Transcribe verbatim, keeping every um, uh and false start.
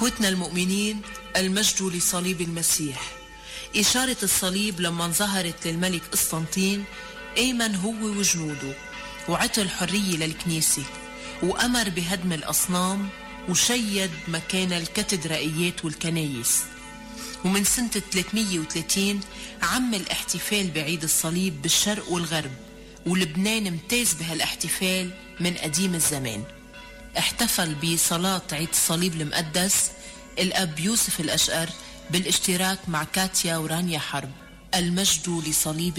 إخوتنا المؤمنين، المجد لصليب المسيح. إشارة الصليب لما ظهرت للملك قسطنطين أيمن هو وجنوده وعطى الحرية للكنيسة وأمر بهدم الأصنام وشيد مكان الكاتدرائيات والكنايس. ومن سنة ثلاثمية وثلاثين عم الاحتفال بعيد الصليب بالشرق والغرب، ولبنان امتاز بهالاحتفال من قديم الزمان. احتفل بصلاة عيد الصليب المقدس الأب يوسف الأشقر بالاشتراك مع كاتيا ورانيا حرب. المجد لصليب